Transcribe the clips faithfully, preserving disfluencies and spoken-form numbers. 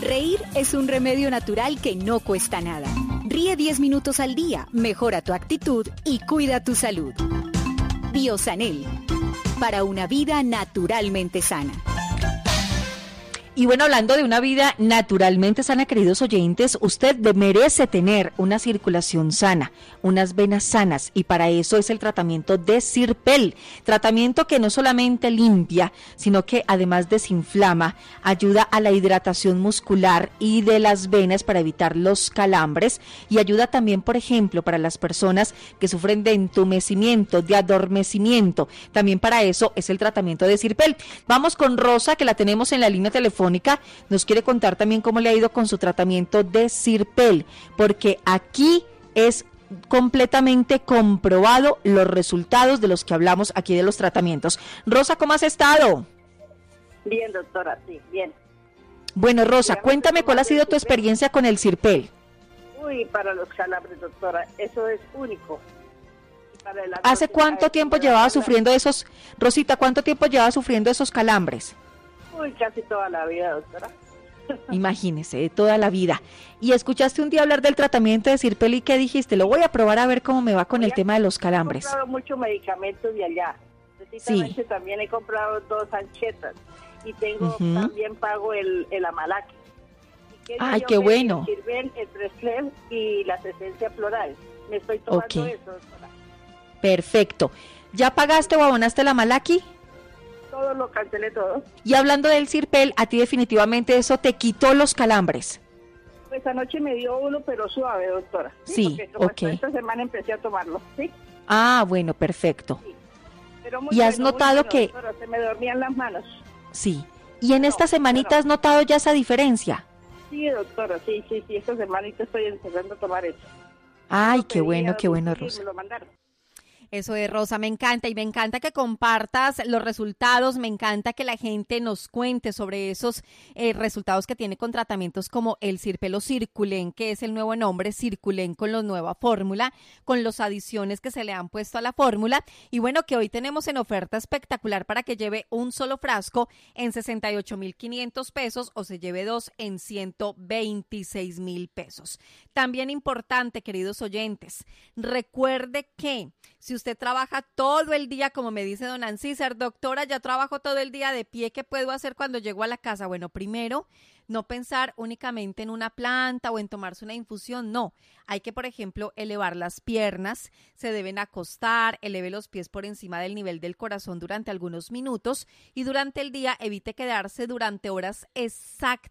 Reír es un remedio natural que no cuesta nada. Ríe diez minutos al día, mejora tu actitud y cuida tu salud. Biosanel, para una vida naturalmente sana. Y bueno, hablando de una vida naturalmente sana, queridos oyentes, usted merece tener una circulación sana, unas venas sanas, y para eso es el tratamiento de Zirpel, tratamiento que no solamente limpia, sino que además desinflama, ayuda a la hidratación muscular y de las venas para evitar los calambres, y ayuda también, por ejemplo, para las personas que sufren de entumecimiento, de adormecimiento. También para eso es el tratamiento de Zirpel. Vamos con Rosa, que la tenemos en la línea telefónica. Nos quiere contar también cómo le ha ido con su tratamiento de Zirpel, porque aquí es completamente comprobado los resultados de los que hablamos aquí de los tratamientos. Rosa, ¿cómo has estado? Bien, doctora, sí, bien. Bueno, Rosa, cuéntame cuál ha sido tu experiencia con el Zirpel. Uy, para los calambres, doctora, eso es único. ¿Hace cuánto tiempo llevaba sufriendo esos, Rosita, cuánto tiempo llevaba sufriendo esos calambres? Uy, casi toda la vida, doctora. Imagínese, de toda la vida. ¿Y escuchaste un día hablar del tratamiento de Zirpel y qué dijiste? Lo voy a probar a ver cómo me va con el tema de los calambres. He comprado muchos medicamentos de allá. Precisamente sí. También he comprado dos anchetas y tengo uh-huh. también pago el, el Amalaki. Ay, qué bueno. El Zirpel, el Preslev y las esencias florales. Me estoy tomando okay. eso, doctora. Perfecto. ¿Ya pagaste o abonaste el Amalaki? Todo lo cancelé todo. Y hablando del Zirpel, a ti definitivamente eso te quitó los calambres. Pues anoche me dio uno, pero suave, doctora. Sí, sí ok. Esta semana empecé a tomarlo, ¿sí? Ah, bueno, perfecto. Sí. Pero muy ¿Y has bueno, notado bueno, que...? Doctora, se me dormían las manos. Sí. ¿Y en no, esta semanita no. has notado ya esa diferencia? Sí, doctora, sí, sí, sí. Esta semanita estoy empezando a tomar eso. Ay, no qué bueno, qué bueno, sí, Rosa. Me lo mandaron. Eso es, Rosa, me encanta y me encanta que compartas los resultados, me encanta que la gente nos cuente sobre esos eh, resultados que tiene con tratamientos como el Zirpel o Circulen, que es el nuevo nombre, Circulen con la nueva fórmula, con las adiciones que se le han puesto a la fórmula, y bueno, que hoy tenemos en oferta espectacular para que lleve un solo frasco en sesenta y ocho mil quinientos pesos o se lleve dos en ciento veintiséis mil pesos. También importante, queridos oyentes, recuerde que si usted trabaja todo el día, como me dice don Ancísar, doctora, ya trabajo todo el día de pie, ¿qué puedo hacer cuando llego a la casa? Bueno, primero, no pensar únicamente en una planta o en tomarse una infusión, no. Hay que, por ejemplo, elevar las piernas, se deben acostar, eleve los pies por encima del nivel del corazón durante algunos minutos y durante el día evite quedarse durante horas exactas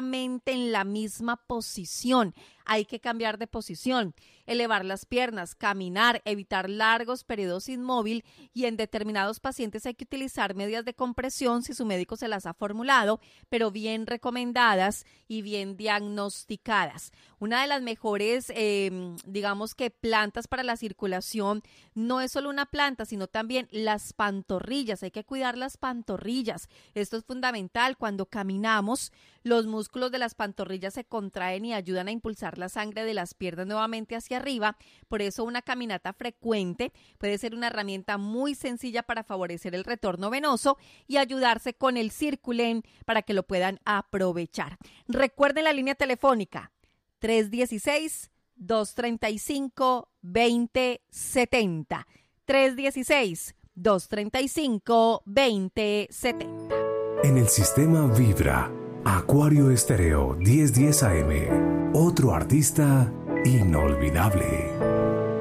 en la misma posición. Hay que cambiar de posición, elevar las piernas, caminar, evitar largos periodos inmóvil y en determinados pacientes hay que utilizar medias de compresión si su médico se las ha formulado, pero bien recomendadas y bien diagnosticadas. Una de las mejores, eh, digamos que plantas para la circulación no es solo una planta, sino también las pantorrillas. Hay que cuidar las pantorrillas. Esto es fundamental. Cuando caminamos, los músculos de las pantorrillas se contraen y ayudan a impulsar la sangre de las piernas nuevamente hacia arriba. Por eso una caminata frecuente puede ser una herramienta muy sencilla para favorecer el retorno venoso y ayudarse con el Circulen para que lo puedan aprovechar. Recuerden la línea telefónica tres uno seis, dos tres cinco, dos cero siete cero. tres uno seis, dos tres cinco, dos cero siete cero. En el sistema Vibra, Acuario Estéreo diez diez A M, otro artista inolvidable.